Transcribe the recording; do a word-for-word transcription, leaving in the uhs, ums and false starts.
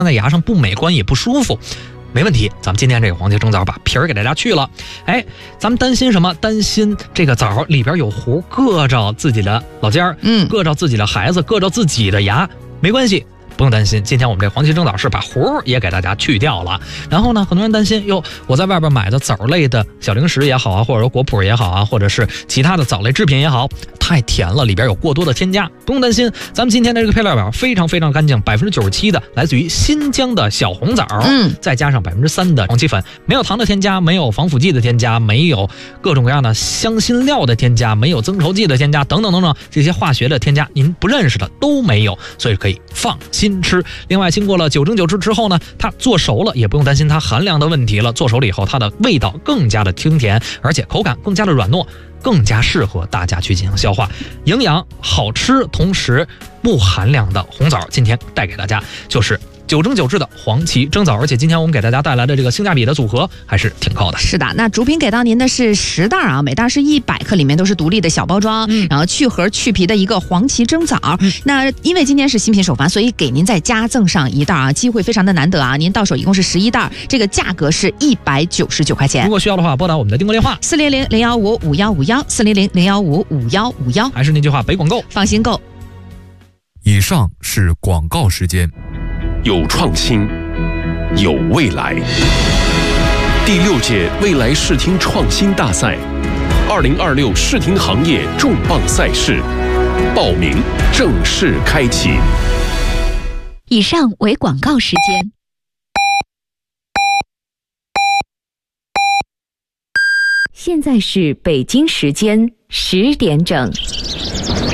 在牙上不美观也不舒服。没问题，咱们今天这个黄芪蒸枣把皮儿给大家去了。哎，咱们担心什么？担心这个枣里边有核，硌着自己的老家儿，嗯，硌着自己的孩子，硌着自己的牙，没关系。不用担心，今天我们这黄芪蒸枣是把核也给大家去掉了。然后呢，很多人担心，哟，我在外边买的枣类的小零食也好啊，或者说果脯也好啊，或者是其他的枣类制品也好，太甜了，里边有过多的添加。不用担心，咱们今天的这个配料表非常非常干净，百分之九十七的来自于新疆的小红枣，嗯，再加上百分之三的黄芪粉，没有糖的添加，没有防腐剂的添加，没有各种各样的香辛料的添加，没有增稠剂的添加，等等等等，这些化学的添加您不认识的都没有，所以可以放心吃。另外经过了九蒸九制之后呢，它做熟了也不用担心它寒凉的问题了，做熟了以后它的味道更加的清甜，而且口感更加的软糯，更加适合大家去进行消化，营养好吃同时不寒凉的红枣，今天带给大家就是九蒸九制的黄芪蒸枣，而且今天我们给大家带来的这个性价比的组合还是挺高的。 是的，那主品给到您的是十袋啊，每袋是一百克，里面都是独立的小包装，嗯、然后去核去皮的一个黄芪蒸枣。嗯、那因为今天是新品首发，所以给您再加赠上一袋啊，机会非常的难得啊！您到手一共是十一袋，这个价格是一百九十九块钱。 如果需要的话，拨打我们的订购电话四零零零幺五五幺五幺四零零零幺五五幺五幺， 还是那句话，北广购放心购。 以上是广告时间。 有创新，有未来。第六届未来视听创新大赛，二零二六视听行业重磅赛事报名正式开启。 以上为广告时间。现在是北京时间十点整。